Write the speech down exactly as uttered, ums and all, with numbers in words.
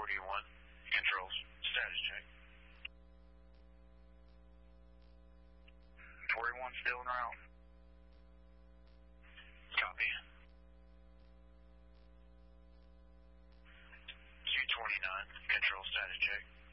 forty-one, controls, status check. forty-one still en route. Copy. Q twenty-nine, control, status check.